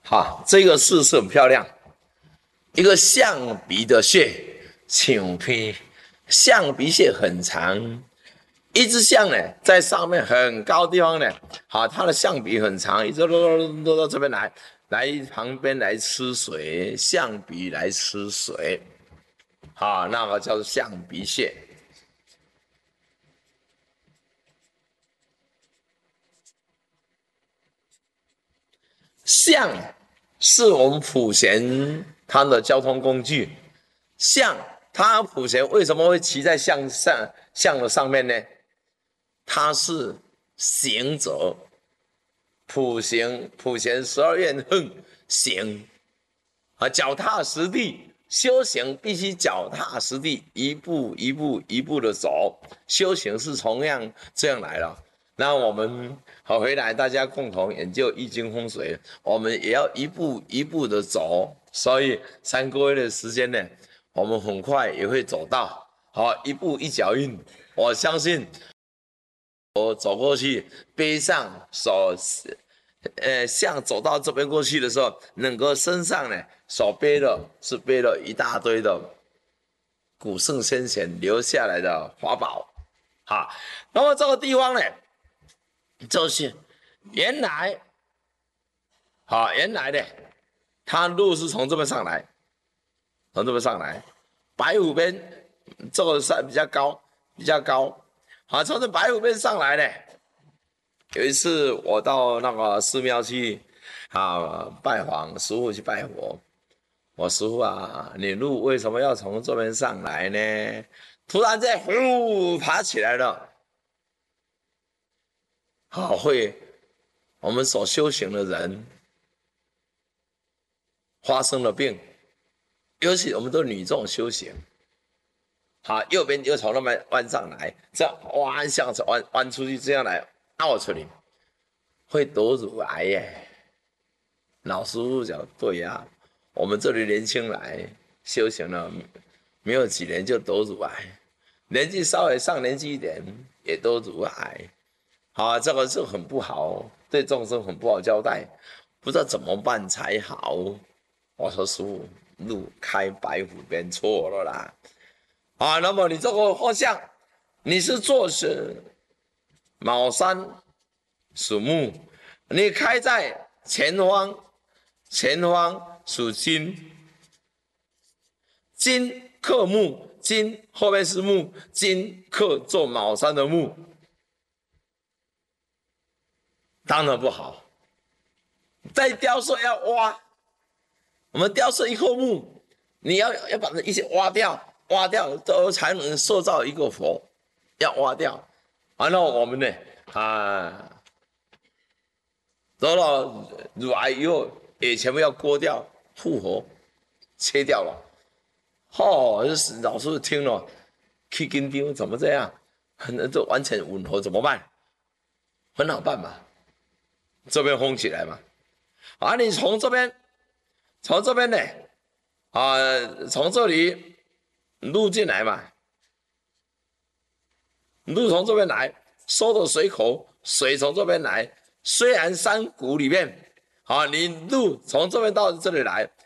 好，这个字是很漂亮，一个象鼻的穴，象鼻，象鼻穴很长，一只象呢在上面很高的地方呢，好，它的象鼻很长，一直落到这边来，来旁边来吃水，象鼻来吃水，好，那个叫做象鼻穴。象是我们普贤它的交通工具。象，它普贤为什么会骑在象的上面呢？它是行者，普贤12愿横行啊，脚踏实地。修行必须脚踏实地，一步一步一步的走。修行是同样这样来了。那我们好回来，大家共同研究易经风水，我们也要一步一步的走。所以3个月的时间呢，我们很快也会走到。好，一步一脚印，我相信我走过去，背上手，像走到这边过去的时候，能够身上呢，手背了一大堆的古圣先贤留下来的法宝。好，那么这个地方呢，就是原来的，它路是从这边上来，白虎边这个山比较高，好，从这白虎边上来呢。有一次我到那个寺庙去拜访师父，去拜佛。我师父啊，你路为什么要从这边上来呢？突然间呼爬起来了。好，会我们所修行的人发生了病，尤其我们都女众修行。好，右边又从那边弯上来，这样弯向弯出去，这样来凹出来，会得乳癌耶。老师傅讲对呀，我们这里年轻来修行了，没有几年就得乳癌，年纪稍微上年纪一点也得乳癌。好，这个是很不好，对众生很不好交代，不知道怎么办才好。我说师父，路开白虎边错了啦。啊，那么你这个方向，你是做卯山属木，你开在前方属金，金克木，金后面是木，金克做卯山的木，当然不好。在雕塑要挖，我们雕塑一棵木，你要把它一些挖掉，都才能塑造一个佛，要挖掉。然后我们呢，得了乳癌以后，也全部要割掉，复活，切掉了。老师听了，去跟丢怎么这样？这完全吻合怎么办？很好办嘛，这边封起来嘛。你从这边呢，从这里路进来嘛，路从这边来，收的水口，水从这边来。虽然山谷里面，你路从这边到这里来，